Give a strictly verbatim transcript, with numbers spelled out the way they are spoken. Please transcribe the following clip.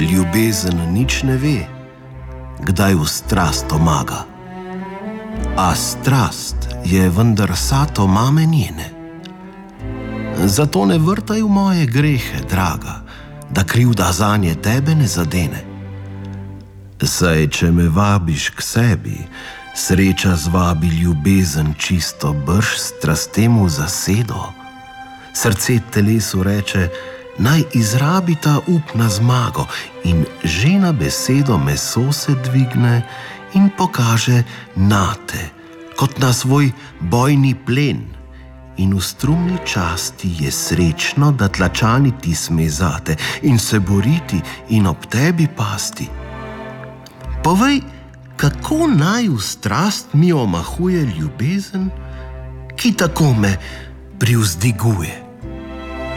ljubezen nič ne ve, kdaj v strast omaga. A strast je vendar sato mame njene. Zato ne vrtaj v moje grehe, draga, da krivda zanje tebe ne zadene. Saj, če me vabiš k sebi, sreča zvabi ljubezen čisto brž strastemu zasedo. Srce telesu reče, naj izrabita up na zmago in že na besedo meso se dvigne in pokaže nate, kot na svoj bojni plen. In v strumni časti je srečno, da tlačaniti sme zate in se boriti in ob tebi pasti. Povej, kako naj v strast mi omahuje ljubezen, ki tako me privzdiguje.